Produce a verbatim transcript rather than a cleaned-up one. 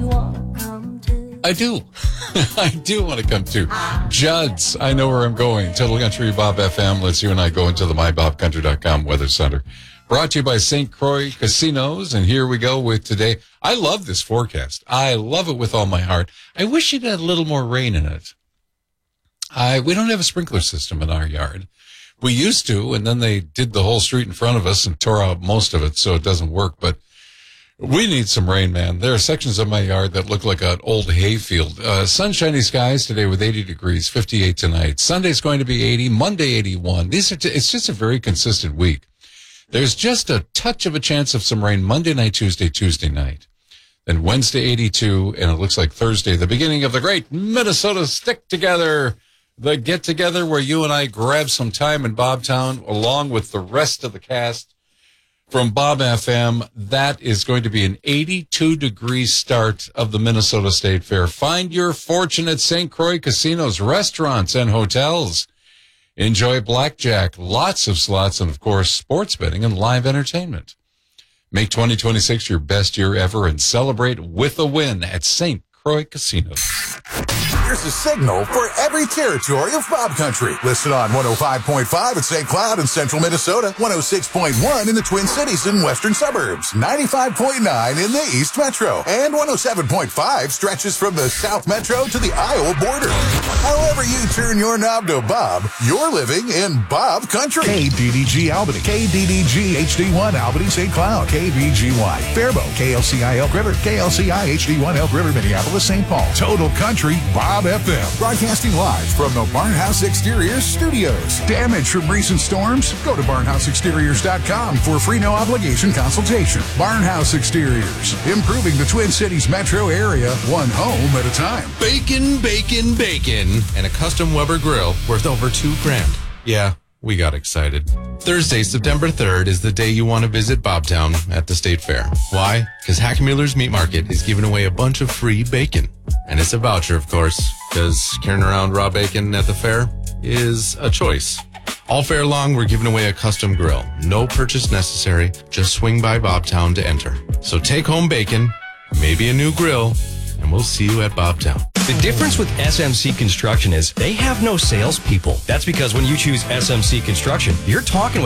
I do. I do want to come to Judd's. I know where I'm going. Total Country Bob F M. Let's you and I go into the my bob country dot com Weather Center. Brought to you by Saint Croix Casinos. And here we go with today. I love this forecast. I love it with all my heart. I wish it had a little more rain in it. I, we don't have a sprinkler system in our yard. We used to, and then they did the whole street in front of us and tore out most of it, so it doesn't work. But we need some rain, man. There are sections of my yard that look like an old hayfield. Uh, sunshiny skies today with eighty degrees, fifty-eight tonight. Sunday's going to be eighty, Monday eighty-one. These are t- it's just a very consistent week. There's just a touch of a chance of some rain Monday night, Tuesday, Tuesday night. Then Wednesday eighty-two, and it looks like Thursday, the beginning of the great Minnesota Stick Together, the get-together where you and I grab some time in Bobtown along with the rest of the cast from Bob F M. That is going to be an eighty-two degree start of the Minnesota State Fair. Find your fortune at Saint Croix Casinos, restaurants, and hotels. Enjoy blackjack, lots of slots, and, of course, sports betting and live entertainment. Make twenty twenty-six your best year ever and celebrate with a win at Saint Croix Casinos. Here's a signal for every territory of Bob Country. Listed on one oh five point five at Saint Cloud in central Minnesota, one oh six point one in the Twin Cities and western suburbs, ninety-five point nine in the East Metro, and one oh seven point five stretches from the South Metro to the Iowa border. However you turn your knob to Bob, you're living in Bob Country. K D D G Albany, K D D G H D one Albany Saint Cloud, K B G Y Faribault, K L C I Elk River, K L C I H D one Elk River, Minneapolis, Saint Paul. Total Country Bob F M. Broadcasting live from the Barnhouse Exteriors studios. Damage from recent storms? Go to barnhouse exteriors dot com for a free no obligation consultation. Barnhouse Exteriors, improving the Twin Cities metro area one home at a time. Bacon, bacon, bacon, and a custom Weber grill worth over two grand. Yeah, we got excited. Thursday, September third is the day you want to visit Bobtown at the State Fair. Why? Because Hackmüller's Meat Market is giving away a bunch of free bacon. And it's a voucher, of course, because carrying around raw bacon at the fair is a choice. All fair long, we're giving away a custom grill. No purchase necessary. Just swing by Bobtown to enter. So take home bacon, maybe a new grill, and we'll see you at Bobtown. The difference with S M C Construction is they have no salespeople. That's because when you choose S M C Construction, you're talking with